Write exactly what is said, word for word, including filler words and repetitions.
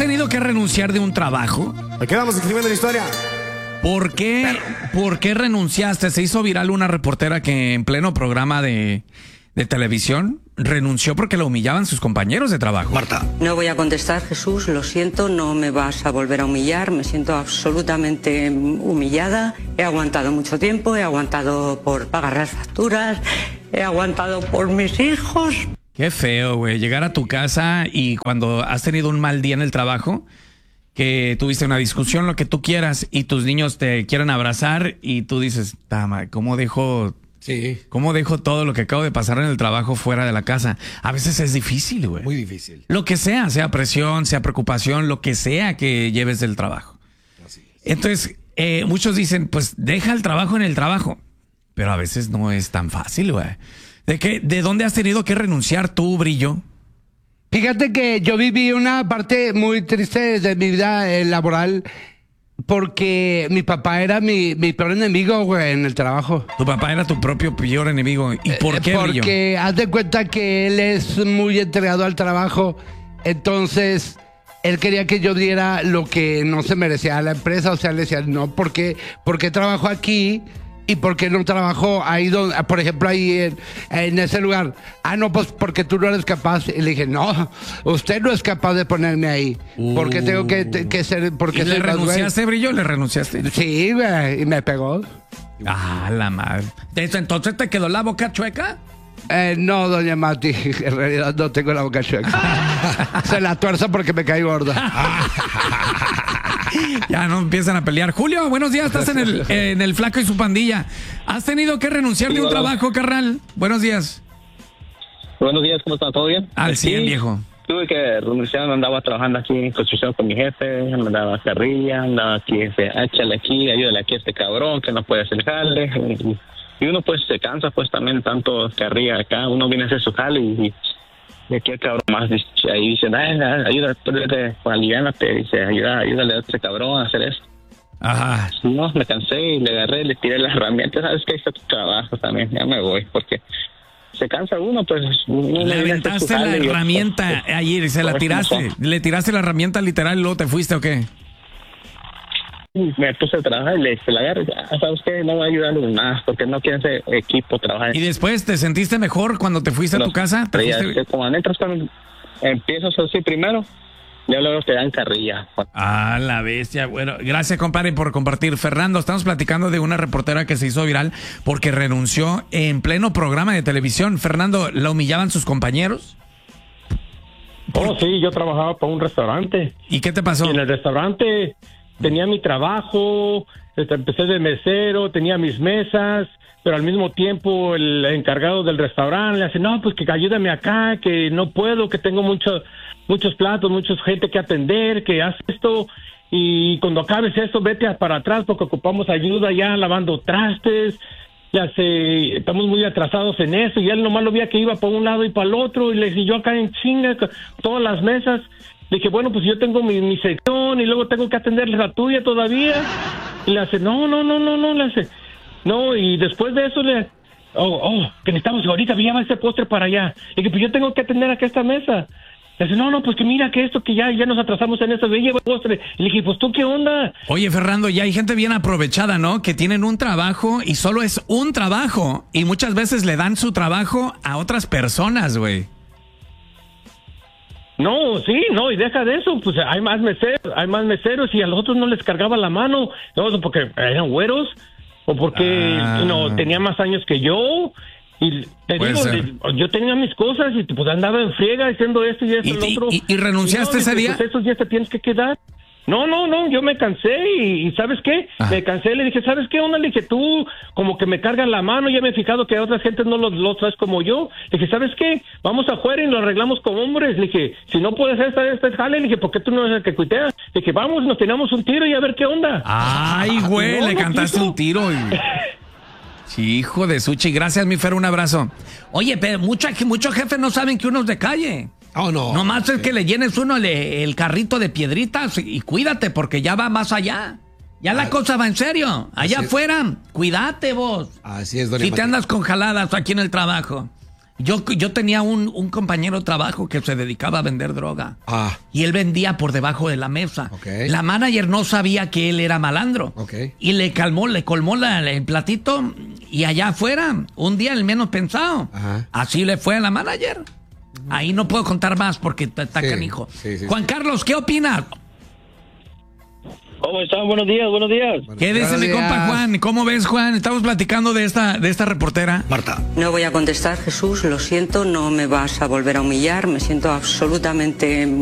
tenido que renunciar de un trabajo? Aquí quedamos escribiendo la historia. ¿Por qué, ¿Por qué renunciaste? Se hizo viral una reportera que en pleno programa de, de televisión renunció porque la humillaban sus compañeros de trabajo. Marta. No voy a contestar, Jesús, lo siento, no me vas a volver a humillar, me siento absolutamente humillada. He aguantado mucho tiempo, he aguantado por pagar las facturas, he aguantado por mis hijos. Qué feo, güey, llegar a tu casa y cuando has tenido un mal día en el trabajo, que tuviste una discusión, lo que tú quieras, y tus niños te quieren abrazar y tú dices, tama, ¿cómo dejo, Sí. cómo dejo todo lo que acabo de pasar en el trabajo fuera de la casa? A veces es difícil, güey. Muy difícil. Lo que sea, sea presión, sea preocupación, lo que sea que lleves del trabajo. Así es. Entonces, eh, muchos dicen, pues deja el trabajo en el trabajo, pero a veces no es tan fácil, güey. ¿De qué, de dónde has tenido que renunciar tú, Brillo? Fíjate que yo viví una parte muy triste de mi vida eh, laboral porque mi papá era mi, mi peor enemigo, güey, en el trabajo. Tu papá era tu propio peor enemigo. ¿Y por qué, Brillo? Porque haz de cuenta que él es muy entregado al trabajo, entonces él quería que yo diera lo que no se merecía a la empresa, o sea, le decía, no, ¿por qué, por qué trabajo aquí? ¿Y por qué no trabajo ahí donde, por ejemplo, ahí en, en ese lugar? Ah, no, pues porque tú no eres capaz. Y le dije, no, usted no es capaz de ponerme ahí. Uh. ¿Por qué tengo que, que ser? Porque ¿Y le soy más güey? renunciaste, Brillo? ¿Le renunciaste? Sí, güey, y me pegó. Ah, la madre. ¿Entonces te quedó la boca chueca? Eh, no, doña Mati, en realidad no tengo la boca chueca. Se la tuerzo porque me cae gorda. Ya no empiezan a pelear. Julio, buenos días, estás en el, en el Flaco y su pandilla. ¿Has tenido que renunciar Sí, de un hola. trabajo, carnal? Buenos días. Buenos días, ¿cómo están? ¿Todo bien? Al cien, Sí, viejo. Tuve que renunciar, andaba trabajando aquí en construcción con mi jefe, andaba carrilla, andaba aquí, este, échale aquí, ayúdale aquí a este cabrón que no puede hacer jale. Y, y uno pues se cansa pues también tanto carrilla acá, uno viene a hacer su jale y, y aquí el cabrón más dice, ahí dice, ayuda, aliviánate, dice, ayuda, ayúdale a este cabrón a hacer esto. Ajá. No, me cansé y le agarré, le tiré las herramientas, sabes que ahí está tu trabajo también, ya me voy, porque se cansa uno, pues. Uno Le viene a hacer su aventaste la jale y yo, herramienta pues, ayer y se la pues, tiraste. como Le tiraste la herramienta literal y luego te fuiste, ¿o qué? me puse a trabajar y le dije, la agarré, ya, sabes que no voy a ayudarle más, porque no quiere ese equipo trabajar. ¿Y después te sentiste mejor cuando te fuiste a tu casa? ¿Te Ya, fuiste- es que como entras con, empiezas así primero, ya luego te dan carrilla. Ah, la bestia. Bueno, gracias, compadre, por compartir. Fernando, estamos platicando de una reportera que se hizo viral porque renunció en pleno programa de televisión. Fernando, ¿la humillaban sus compañeros? Oh, sí, yo trabajaba para un restaurante. ¿Y qué te pasó? Y en el restaurante tenía mi trabajo, este, empecé de mesero, tenía mis mesas, pero al mismo tiempo el encargado del restaurante le hace, no, pues que ayúdame acá, que no puedo, que tengo mucho, muchos platos, mucha gente que atender, que haz esto, y cuando acabes esto, vete a- para atrás porque ocupamos ayuda ya lavando trastes, ya sé, estamos muy atrasados en eso, y él nomás lo veía que iba para un lado y para el otro, y le dije, yo acá en chinga, con todas las mesas, le dije, bueno, pues yo tengo mi, mi sección, y luego tengo que atender la tuya todavía, y le hace, no, no, no, no, no, le hace, no, y después de eso le, oh, oh, que necesitamos ahorita, lleva ese postre para allá, le dije, pues yo tengo que atender acá esta mesa, le dice, no, no, pues que mira que esto, que ya, ya nos atrasamos en esto, lleva el postre, y le dije, pues tú qué onda. Oye, Fernando, ya hay gente bien aprovechada, ¿no? Que tienen un trabajo y solo es un trabajo. Y muchas veces le dan su trabajo a otras personas, güey. No, sí, no, y deja de eso, pues hay más meseros, hay más meseros y a los otros no les cargaba la mano, no, porque eran güeros o porque Ah. no tenían más años que yo y te Puede digo, ser. de- yo tenía mis cosas y pues andaba en friega haciendo esto y esto ¿Y- y lo y- otro. y- y renunciaste no, ese dice, día? Pues esos días te tienes que quedar. No, no, no, yo me cansé y, y ¿sabes qué? Ah. Me cansé, le dije, ¿sabes qué onda? Le dije, tú como que me cargas la mano, ya me he fijado que a otras gentes no los, los traes como yo. Le dije, ¿sabes qué? Vamos afuera y lo arreglamos como hombres. Le dije, si no puedes hacer esta, esta jale, le dije, ¿por qué tú no eres el que cuiteas? Le dije, vamos, nos tiramos un tiro y a ver qué onda. Ay, güey, No, le no cantaste quiso. un tiro. y- Sí, hijo de Suchi. Gracias, mi Fer, un abrazo. Oye, pero mucha- muchos jefes no saben que uno es de calle. Oh, no. Nomás es que le llenes uno el, el carrito de piedritas y, y cuídate porque ya va más allá. Ya la Ah, cosa va en serio. Allá así es. afuera, cuídate vos. Así es, doña Si te Mati. andas con jaladas aquí en el trabajo. Yo, yo tenía un, un compañero de trabajo que se dedicaba a vender droga. Ah. Y él vendía por debajo de la mesa. Okay. La manager no sabía que él era malandro. Okay. Y le calmó, le colmó la, el platito. Y allá afuera, un día el menos pensado. Ajá. Así le fue a la manager. Ahí no puedo contar más porque está Sí, canijo. sí, sí, Juan sí. Carlos, ¿qué opinas? ¿Cómo están? Buenos días, buenos días. ¿Qué dice buenos mi días. compa Juan? ¿Cómo ves, Juan? Estamos platicando de esta, de esta reportera. Marta. No voy a contestar, Jesús, lo siento, no me vas a volver a humillar, me siento absolutamente